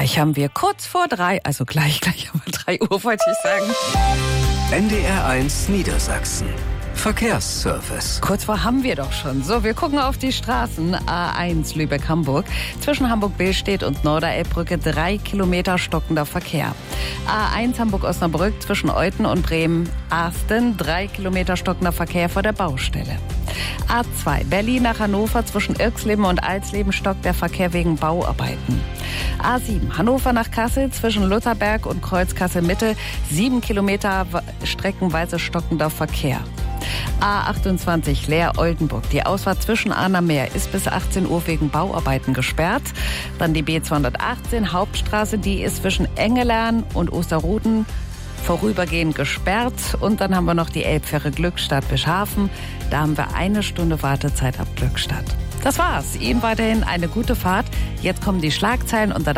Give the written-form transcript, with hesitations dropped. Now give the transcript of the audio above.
Gleich haben wir kurz vor 3, also gleich haben wir 3 Uhr, wollte ich sagen. NDR1 Niedersachsen. Verkehrsservice. Kurz vor haben wir doch schon. So, wir gucken auf die Straßen. A1 Lübeck-Hamburg. Zwischen Hamburg-Billstedt und Norderelbbrücke 3 Kilometer stockender Verkehr. A1 Hamburg-Osnabrück zwischen Euten und Bremen-Arsten 3 Kilometer stockender Verkehr vor der Baustelle. A2 Berlin nach Hannover zwischen Irxleben und Alsleben stockt der Verkehr wegen Bauarbeiten. A7 Hannover nach Kassel zwischen Lutherberg und Kreuz Kassel-Mitte 7 Kilometer streckenweise stockender Verkehr. A28 Leer-Oldenburg. Die Ausfahrt zwischen Arnhem-Meer ist bis 18 Uhr wegen Bauarbeiten gesperrt. Dann die B218 Hauptstraße, die ist zwischen Engelern und Osterruden vorübergehend gesperrt. Und dann haben wir noch die Elbfähre Glückstadt-Bischhafen. Da haben wir 1 Stunde Wartezeit ab Glückstadt. Das war's. Ihnen weiterhin eine gute Fahrt. Jetzt kommen die Schlagzeilen und